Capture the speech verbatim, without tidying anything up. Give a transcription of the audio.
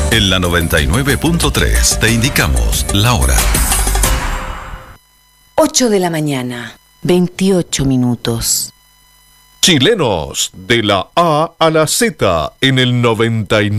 En la noventa y nueve punto tres te indicamos la hora. ocho de la mañana, veintiocho minutos. Chilenos, de la A a la Z, en el noventa y nueve.